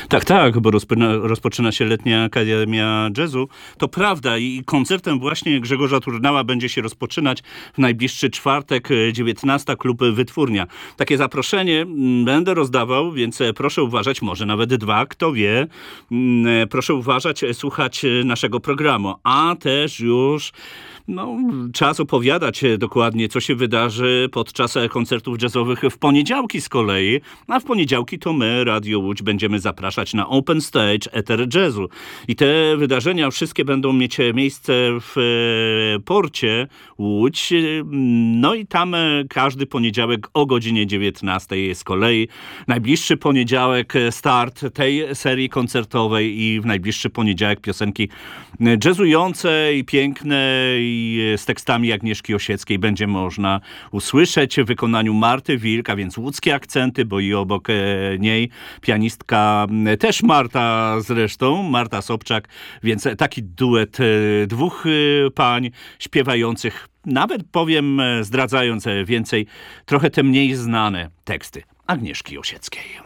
Tak, bo rozpoczyna się letnia Akademia Jazzu. To prawda i koncertem właśnie Grzegorza Turnała będzie się rozpoczynać w najbliższy czwartek, 19 klub Wytwórnia. Takie zaproszenie będę rozdawał, więc proszę uważać, może nawet dwa, kto wie. Proszę uważać, słuchać naszego programu, a też już czas opowiadać dokładnie, co się wydarzy podczas koncertów jazzowych w poniedziałki z kolei. A w poniedziałki to my, Radio Łódź, będziemy zapraszać na Open Stage Eter Jazzu. I te wydarzenia wszystkie będą mieć miejsce w porcie Łódź. No i tam każdy poniedziałek o godzinie 19 z kolei. Najbliższy poniedziałek start tej serii koncertowej i w najbliższy poniedziałek piosenki jazzujące i piękne i z tekstami Agnieszki Osieckiej będzie można usłyszeć w wykonaniu Marty Wilk, a więc łódzkie akcenty, bo i obok niej pianistka, też Marta zresztą, Marta Sobczak, więc taki duet dwóch pań śpiewających, nawet powiem, zdradzając więcej, trochę te mniej znane teksty Agnieszki Osieckiej.